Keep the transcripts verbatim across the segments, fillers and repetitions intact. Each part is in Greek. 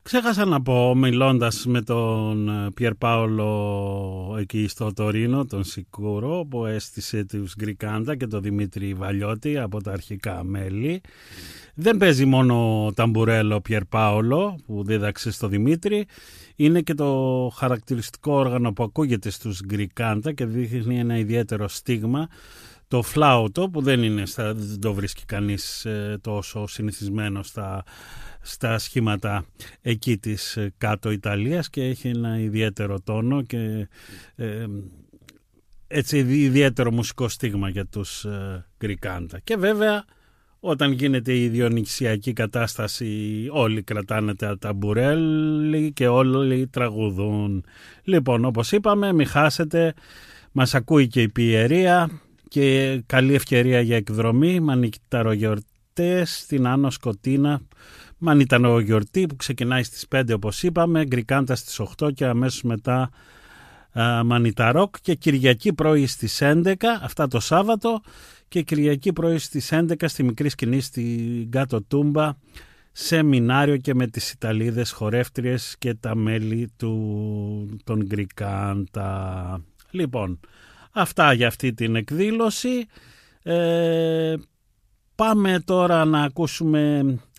Ξέχασα να πω, μιλώντας με τον Πιερ Πάολο εκεί στο Τωρίνο, τον Σικούρο, που έστησε τους Γκρικάντα, και τον Δημήτρη Βαλιώτη από τα αρχικά μέλη. Δεν παίζει μόνο ταμπουρέλο Πιερ Πάολο που δίδαξε στο Δημήτρη, είναι και το χαρακτηριστικό όργανο που ακούγεται στους Γκρικάντα και δείχνει ένα ιδιαίτερο στίγμα, το φλάουτο, που δεν, είναι στα, δεν το βρίσκει κανείς ε, τόσο συνηθισμένο στα, στα σχήματα εκεί της ε, κάτω Ιταλίας, και έχει ένα ιδιαίτερο τόνο και ε, έτσι ιδιαίτερο μουσικό στίγμα για τους ε, Γκρικάντα. Και βέβαια όταν γίνεται η διονυσιακή κατάσταση όλοι κρατάνε τα ταμπουρέλι και όλοι τραγουδούν. Λοιπόν, όπως είπαμε, μην χάσετε, μας ακούει και η Πιερία και καλή ευκαιρία για εκδρομή. Μανιταρογιορτές στην Άνω Σκοτίνα, Μανιταρογιορτή που ξεκινάει στις πέντε όπως είπαμε, Γκρικάντα στις οκτώ και αμέσως μετά α, Μανιταρόκ, και Κυριακή πρωί στις έντεκα, αυτά το Σάββατο, και Κυριακή πρωί στις έντεκα στη μικρή σκηνή στην Κάτω Τούμπα, σεμινάριο και με τις Ιταλίδες χορεύτριες και τα μέλη του, των Γκρικάντα. Λοιπόν, αυτά για αυτή την εκδήλωση. Ε, πάμε τώρα να ακούσουμε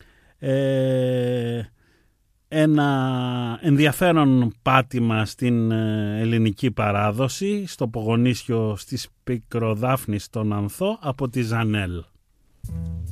ε, ένα ενδιαφέρον πάτημα στην ελληνική παράδοση, στο Πογονίσιο στις Πικροδάφνης στον Ανθό, από τη Ζανέλ.